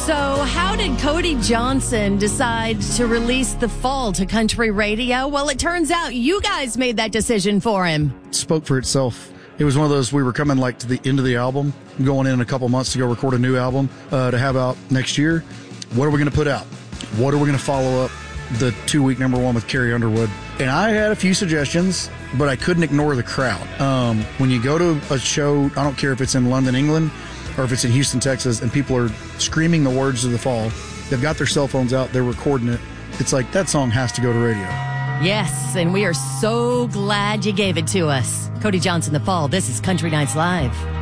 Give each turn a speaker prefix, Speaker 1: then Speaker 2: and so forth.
Speaker 1: So, how did Cody Johnson decide to release The Fall to country radio? Well, it turns out you guys made that decision for him.
Speaker 2: It spoke for itself. It was one of those, we were coming like to the end of the album, going in a couple months to go record a new album to have out next year. What are we going to put out? What are we going to follow up the 2-week number one with Carrie Underwood? And I had a few suggestions, but I couldn't ignore the crowd. When you go to a show, I don't care if it's in London, England, or if it's in Houston, Texas, and people are screaming the words of The Fall, they've got their cell phones out, they're recording it. It's like, that song has to go to radio.
Speaker 1: Yes, and we are so glad you gave it to us. Cody Johnson, The Fall. This is Country Nights Live.